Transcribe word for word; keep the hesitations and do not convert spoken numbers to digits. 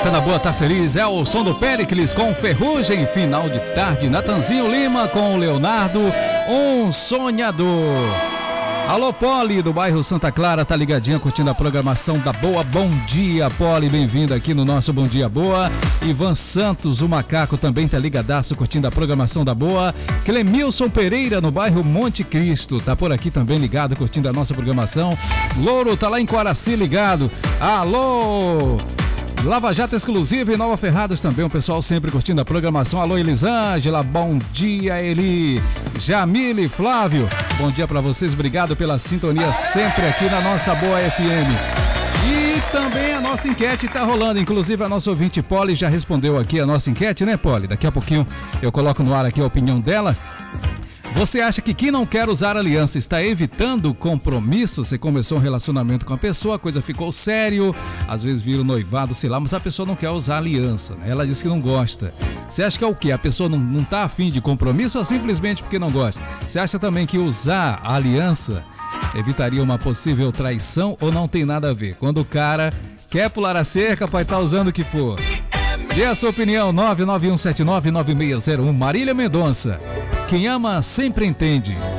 tá na boa, tá feliz. É o som do Péricles com Ferrugem. Final de tarde, Natanzinho Lima com o Leonardo, um sonhador. Alô, Poli, do bairro Santa Clara, tá ligadinha curtindo a programação da Boa. Bom dia, Poli, bem-vindo aqui no nosso Bom Dia Boa. Ivan Santos, o Macaco, também tá ligadaço curtindo a programação da Boa. Clemilson Pereira, no bairro Monte Cristo, tá por aqui também ligado curtindo a nossa programação. Louro tá lá em Coraci ligado. Alô! Lava Jato exclusiva em Nova Ferradas também, o pessoal sempre curtindo a programação. Alô, Elisângela, bom dia, Eli. Jamile, Flávio, bom dia pra vocês, obrigado pela sintonia sempre aqui na nossa Boa F M. E também a nossa enquete tá rolando, inclusive a nossa ouvinte Poli já respondeu aqui a nossa enquete, né, Poli? Daqui a pouquinho eu coloco no ar aqui a opinião dela. Você acha que quem não quer usar aliança está evitando compromisso? Você começou um relacionamento com a pessoa, a coisa ficou sério, às vezes vira um noivado, sei lá, mas a pessoa não quer usar aliança, né? Ela disse que não gosta. Você acha que é o quê? A pessoa não, não tá afim de compromisso ou simplesmente porque não gosta? Você acha também que usar a aliança evitaria uma possível traição ou não tem nada a ver? Quando o cara quer pular a cerca, pode estar usando o que for. Dê a sua opinião, nove nove um sete nove nove seis zero um. Marília Mendonça. Quem ama sempre entende.